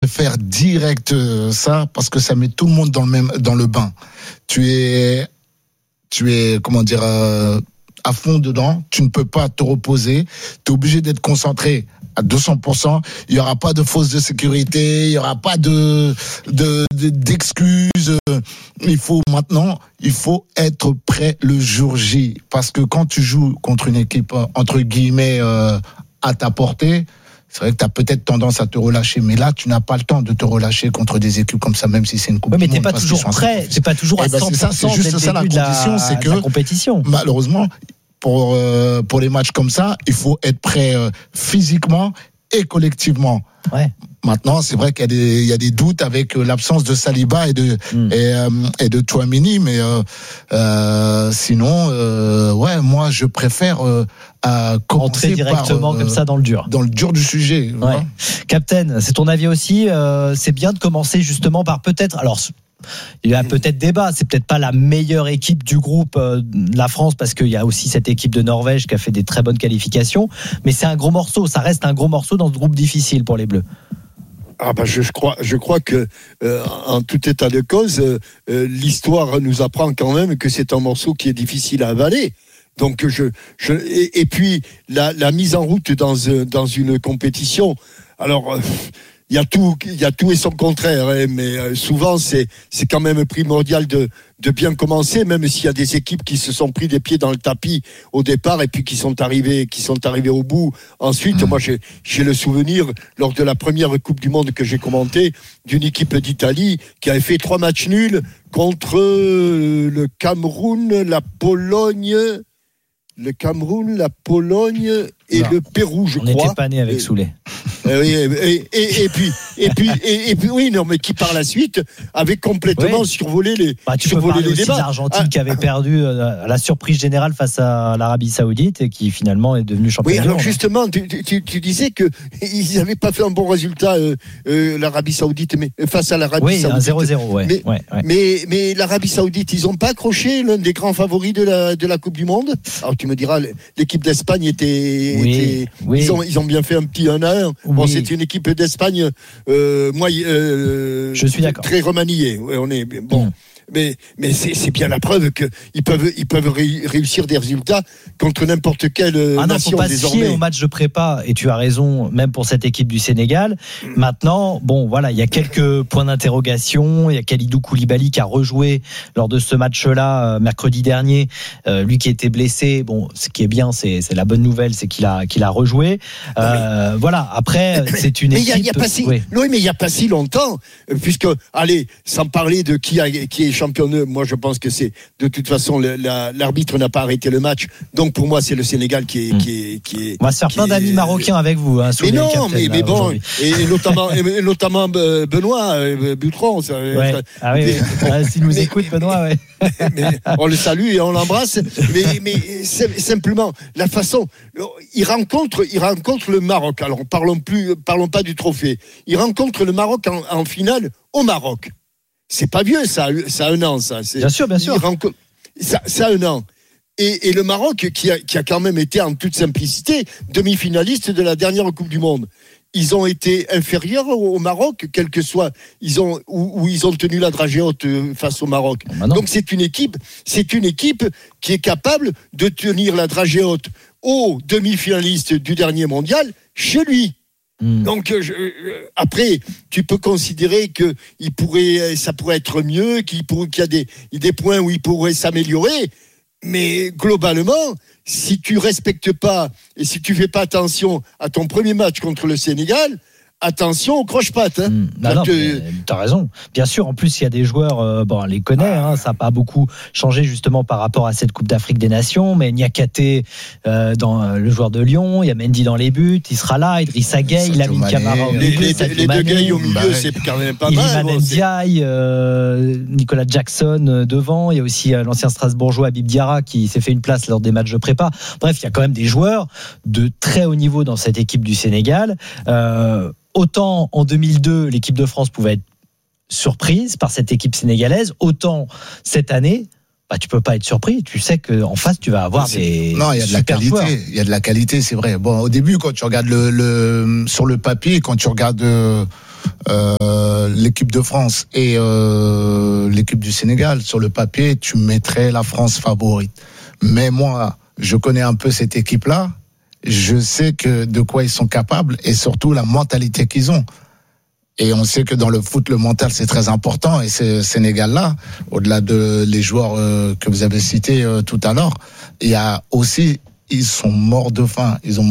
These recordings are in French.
préfère direct ça parce que ça met tout le monde dans le bain. Tu es comment dire à fond dedans, tu ne peux pas te reposer, tu es obligé d'être concentré à 200%, il y aura pas de fausse de sécurité, il y aura pas d'excuses. Il faut être prêt le jour J parce que quand tu joues contre une équipe entre guillemets à ta portée, c'est vrai que tu as peut-être tendance à te relâcher, mais là, tu n'as pas le temps de te relâcher contre des équipes comme ça, même si c'est une coupe du monde. Mais t'es pas toujours prêt, t'es pas toujours à 100%. C'est juste ça la condition, c'est que la compétition. Malheureusement, pour les matchs comme ça, il faut être prêt physiquement et collectivement. Ouais. Maintenant, c'est vrai qu'il y a des doutes avec l'absence de Saliba et de Tchouaméni, mais sinon, moi, je préfère entrer directement comme ça dans le dur du sujet. Ouais. Captain, c'est ton avis aussi. C'est bien de commencer justement par peut-être. Alors, il y a peut-être débat. C'est peut-être pas la meilleure équipe du groupe de la France parce qu'il y a aussi cette équipe de Norvège qui a fait des très bonnes qualifications. Mais c'est un gros morceau. Ça reste un gros morceau dans ce groupe difficile pour les Bleus. Je crois que en tout état de cause, l'histoire nous apprend quand même que c'est un morceau qui est difficile à avaler. Donc et puis la mise en route dans une compétition. Alors il y a tout et son contraire, hein, mais souvent c'est quand même primordial de bien commencer, même s'il y a des équipes qui se sont pris des pieds dans le tapis au départ et puis qui sont arrivés au bout. Ensuite, moi j'ai le souvenir lors de la première Coupe du Monde que j'ai commentée d'une équipe d'Italie qui avait fait 3 matchs nuls contre le Cameroun, la Pologne et le Pérou, je crois. On n'était pas né avec Soulet. Et puis oui, non, mais qui par la suite avait complètement survolé les débats. Tu peux parler aussi de l'Argentine qui avait perdu à la surprise générale face à l'Arabie Saoudite et qui finalement est devenu champion. Oui, alors justement, tu disais que ils n'avaient pas fait un bon résultat l'Arabie Saoudite, mais face à l'Arabie Saoudite. Oui, 0-0, Mais l'Arabie Saoudite, ils n'ont pas accroché l'un des grands favoris de la Coupe du Monde. Alors tu me diras, l'équipe d'Espagne était. Ils ont bien fait un petit 1-1. Bon, c'est une équipe d'Espagne, je suis d'accord. Très remaniée. Ouais, on est bon. Mais c'est bien la preuve qu'ils peuvent réussir des résultats contre n'importe quelle nation. Faut pas désormais. se fier au match de prépa, et tu as raison, même pour cette équipe du Sénégal. Maintenant, il y a quelques points d'interrogation. Il y a Kalidou Koulibaly qui a rejoué lors de ce match-là mercredi dernier. Lui qui était blessé. Bon, ce qui est bien, c'est la bonne nouvelle, c'est qu'il a rejoué. Après, c'est une équipe. Mais il y a pas si longtemps, puisque sans parler de qui est championnat, moi je pense que c'est de toute façon l'arbitre n'a pas arrêté le match, donc pour moi c'est le Sénégal qui est. On va se faire plein d'amis marocains avec vous. Mais non, mais bon, et notamment Benoît Butron. S'il nous écoute, Benoît, mais on le salue et on l'embrasse. Mais simplement la façon, il rencontre le Maroc. Alors parlons pas du trophée. Il rencontre le Maroc en finale au Maroc. C'est pas vieux, ça a 1 an, ça. Bien sûr. Ça a 1 an. Et le Maroc, qui a quand même été en toute simplicité demi-finaliste de la dernière Coupe du Monde. Ils ont été inférieurs au Maroc, quel que soit, ils ont tenu la dragée haute face au Maroc. Donc c'est une équipe qui est capable de tenir la dragée haute aux demi-finalistes du dernier mondial chez lui. Donc après, tu peux considérer que ça pourrait être mieux, qu'il y a des points où il pourrait s'améliorer, mais globalement, si tu respectes pas et si tu fais pas attention à ton premier match contre le Sénégal, attention aux croche-pattes. T'as raison. Bien sûr, en plus, il y a des joueurs, on les connaît, ça n'a pas beaucoup changé justement par rapport à cette Coupe d'Afrique des Nations, mais Niakhaté, dans le joueur de Lyon, il y a Mendy dans les buts, il sera là, Idrissa Gueye, Lamine Camara au milieu, les deux Gueye au milieu, c'est quand même pas mal. Iliman Ndiaye, Nicolas Jackson devant, il y a aussi l'ancien Strasbourgeois Habib Diarra qui s'est fait une place lors des matchs de prépa. Bref, il y a quand même des joueurs de très haut niveau dans cette équipe du Sénégal. Autant en 2002, l'équipe de France pouvait être surprise par cette équipe sénégalaise, autant cette année, tu peux pas être surpris. Tu sais qu'en face, tu vas avoir des. Non, il y a de la qualité. Joueurs. Il y a de la qualité, c'est vrai. Bon, au début, quand tu regardes sur le papier, quand tu regardes l'équipe de France et l'équipe du Sénégal, sur le papier, tu mettrais la France favorite. Mais moi, je connais un peu cette équipe-là. Je sais de quoi ils sont capables et surtout la mentalité qu'ils ont. Et on sait que dans le foot, le mental, c'est très important. Et ce Sénégal-là, au-delà de les joueurs que vous avez cités tout à l'heure, il y a aussi, ils sont morts de faim. Ils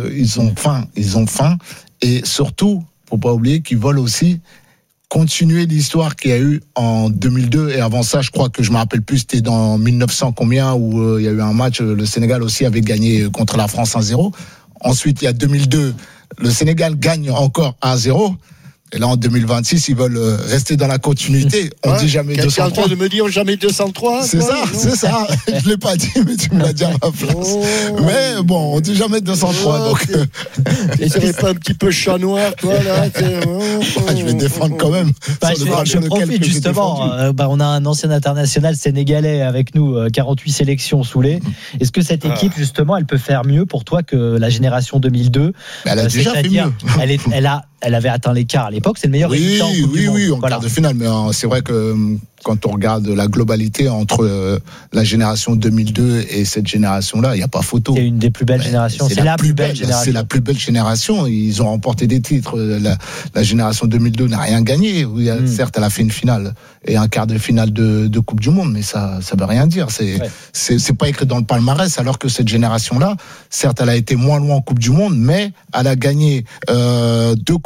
ont faim. Et surtout, faut pas oublier qu'ils veulent aussi continuer l'histoire qu'il y a eu en 2002. Et avant ça, je crois que je me rappelle plus, c'était dans 1900 combien, où il y a eu un match, le Sénégal aussi avait gagné contre la France 1-0. Ensuite, il y a 2002, le Sénégal gagne encore 1-0. Et là, en 2026, ils veulent rester dans la continuité. On dit jamais 203. Tu es en train de me dire jamais 203 C'est ça. Je l'ai pas dit, mais tu me l'as dit à ma place. Mais bon, on dit jamais 203. Donc, tu serais pas un petit peu chat noir, toi, là? Je vais défendre quand même. Je profite justement. On a un ancien international sénégalais avec nous, 48 sélections soulées. Est-ce que cette équipe, justement, elle peut faire mieux pour toi que la génération 2002? Elle a déjà fait mieux. Elle avait atteint l'écart à l'époque, c'est le meilleur résultat en Coupe du Monde. Oui, en quart de finale. Mais c'est vrai que quand on regarde la globalité entre la génération 2002 et cette génération-là, il n'y a pas photo. C'est une des plus belles générations. C'est la plus belle génération. C'est la plus belle génération. Ils ont remporté des titres. La génération 2002 n'a rien gagné. Certes, elle a fait une finale et un quart de finale de Coupe du Monde, mais ça veut rien dire. C'est pas écrit dans le palmarès, alors que cette génération-là, certes, elle a été moins loin en Coupe du Monde, mais elle a gagné deux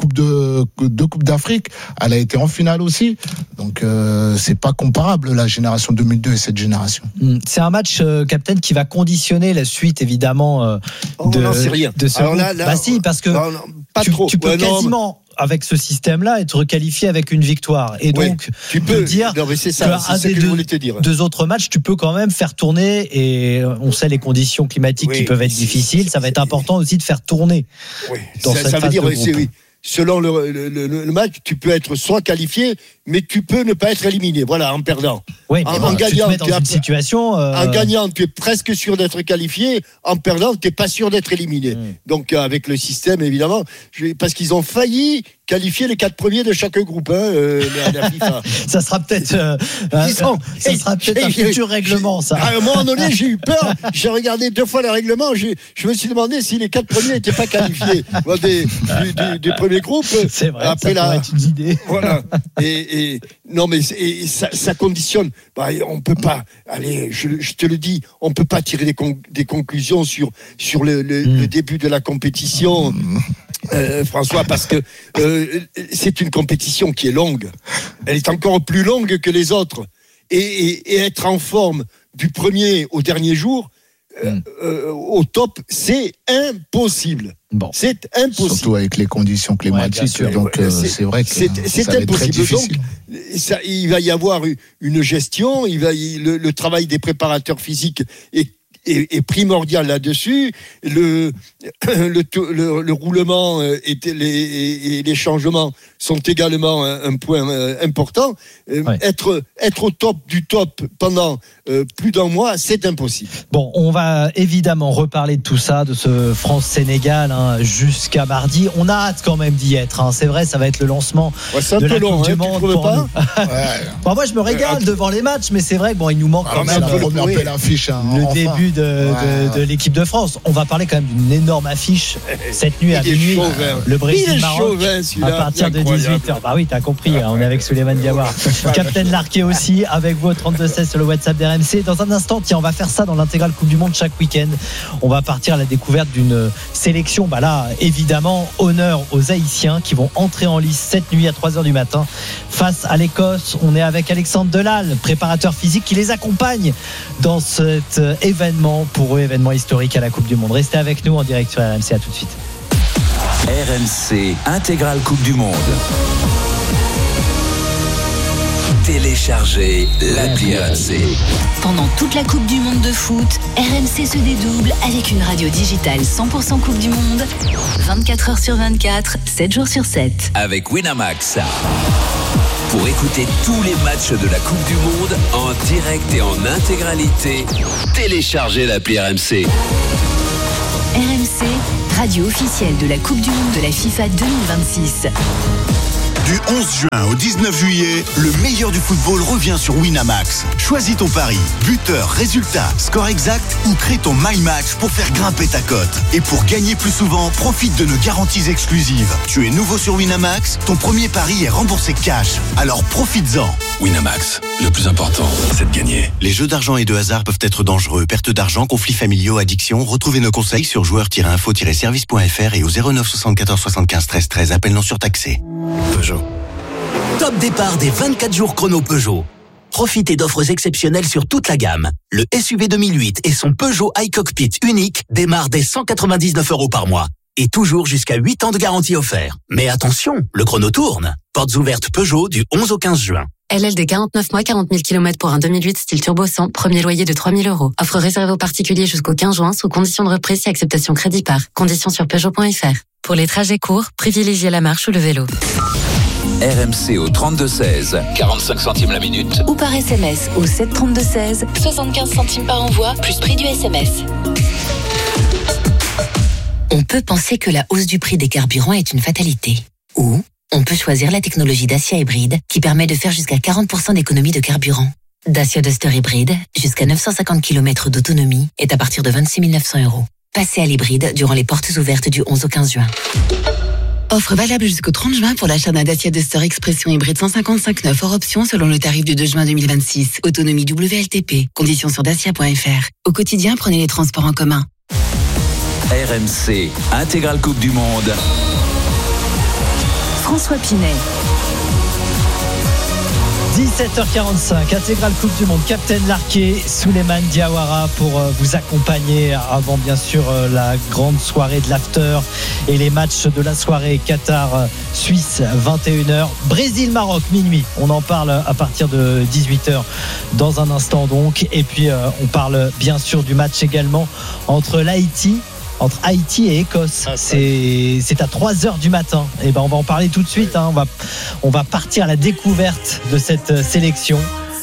coupes d'Afrique. Elle a été en finale aussi. Donc c'est pas comparable, la génération 2002 et cette génération. C'est un match, Captain, qui va conditionner la suite, évidemment, de ce alors groupe. là, si, parce que tu peux quasiment, avec ce système-là, être qualifié avec une victoire. Et donc, tu peux dire qu'un des deux autres matchs, tu peux quand même faire tourner, et on sait les conditions climatiques qui peuvent être difficiles, ça va être important aussi de faire tourner. Dans cette phase de groupe. Selon le match, tu peux être soit qualifié, mais tu peux ne pas être éliminé. Voilà, en perdant. Oui, en gagnant, tu te mets dans une situation. En gagnant, tu es presque sûr d'être qualifié. En perdant, tu n'es pas sûr d'être éliminé. Donc, avec le système, évidemment, parce qu'ils ont failli qualifier les 4 premiers de chaque groupe, la FIFA. Ça sera peut-être un futur règlement, ça. À un moment donné, j'ai eu peur. J'ai regardé 2 fois le règlement. Je me suis demandé si les 4 premiers n'étaient pas qualifiés des premiers groupes. C'est vrai. Après ça pourrait être une idée. Voilà. Non, mais ça conditionne. On peut pas. Allez, je te le dis, on peut pas tirer des conclusions sur le début de la compétition. François, parce que c'est une compétition qui est longue. Elle est encore plus longue que les autres. Et être en forme du premier au dernier jour, au top, c'est impossible. Bon. C'est impossible. Surtout avec les conditions climatiques. Donc, c'est vrai que c'est ça va être très impossible. difficile. Donc, il va y avoir une gestion. Le travail des préparateurs physiques est primordial là-dessus. Le roulement et les changements sont également un point important. Être au top du top pendant plus d'un mois, c'est impossible. Bon, on va évidemment reparler de tout ça, de ce France-Sénégal jusqu'à mardi. On a hâte quand même d'y être. C'est vrai, ça va être le lancement de la Coupe du Monde. Tu trouves pas moi, je me régale devant les matchs, mais c'est vrai que il nous manque quand même le début de l'équipe de France. On va parler quand même d'une énorme affiche cette nuit à minuit. Le Brésil-Maroc à partir de 18h. Bah oui, t'as compris, on est avec Souleymane Diawara. Captain Larquet aussi, avec vous au 32-16 sur le WhatsApp d'RMC. Dans un instant, tiens, on va faire ça dans l'intégrale Coupe du Monde chaque week-end. On va partir à la découverte d'une sélection. Bah là, évidemment, honneur aux Haïtiens qui vont entrer en lice cette nuit à 3h du matin face à l'Écosse. On est avec Alexandre Delal, préparateur physique, qui les accompagne dans cet événement, pour eux, événement historique à la Coupe du Monde. Restez avec nous en direct sur RMC, à tout de suite. RMC intégrale Coupe du Monde. Téléchargez l'appli RMC. Pendant toute la Coupe du Monde de foot, RMC se dédouble avec une radio digitale 100% Coupe du Monde, 24 heures sur 24, 7 jours sur 7. Avec Winamax. Pour écouter tous les matchs de la Coupe du Monde en direct et en intégralité, téléchargez l'appli RMC. RMC, radio officielle de la Coupe du Monde de la FIFA 2026. Du 11 juin au 19 juillet, le meilleur du football revient sur Winamax. Choisis ton pari, buteur, résultat, score exact ou crée ton My Match pour faire grimper ta cote. Et pour gagner plus souvent, profite de nos garanties exclusives. Tu es nouveau sur Winamax, ton premier pari est remboursé cash. Alors profites-en. Winamax, le plus important, c'est de gagner. Les jeux d'argent et de hasard peuvent être dangereux. Perte d'argent, conflits familiaux, addiction. Retrouvez nos conseils sur joueurs-info-service.fr et au 09 74 75 13 13. Appel non surtaxé. Peugeot. Top départ des 24 jours chrono Peugeot. Profitez d'offres exceptionnelles sur toute la gamme. Le SUV 2008 et son Peugeot iCockpit unique démarrent dès 199 € par mois. Et toujours jusqu'à 8 ans de garantie offert. Mais attention, le chrono tourne. Portes ouvertes Peugeot du 11 au 15 juin. LLD 49 mois, 40 000 km pour un 2008 style turbo 100, premier loyer de 3 000 €. Offre réservée aux particuliers jusqu'au 15 juin, sous condition de reprise et acceptation crédit par. Conditions sur Peugeot.fr. Pour les trajets courts, privilégiez la marche ou le vélo. RMC au 32-16, 45 centimes la minute. Ou par SMS au 732-16, 75 centimes par envoi, plus prix du SMS. On peut penser que la hausse du prix des carburants est une fatalité. Ou on peut choisir la technologie Dacia Hybride qui permet de faire jusqu'à 40% d'économie de carburant. Dacia Duster Hybride, jusqu'à 950 km d'autonomie, est à partir de 26 900 €. Passez à l'hybride durant les portes ouvertes du 11 au 15 juin. Offre valable jusqu'au 30 juin pour l'achat d'un Dacia Duster Expression Hybride 155 hors option selon le tarif du 2 juin 2026. Autonomie WLTP. Conditions sur dacia.fr. Au quotidien, prenez les transports en commun. RMC, intégrale Coupe du Monde. François Pinet. 17h45, intégrale Coupe du Monde, Captain Larquet, Souleymane Diawara pour vous accompagner avant bien sûr la grande soirée de l'after et les matchs de la soirée. Qatar-Suisse 21h, Brésil-Maroc minuit, on en parle à partir de 18h dans un instant donc, et puis on parle bien sûr du match également entre Haïti et Écosse. C'est à 3h du matin. Et ben on va en parler tout de suite. On va partir à la découverte de cette sélection.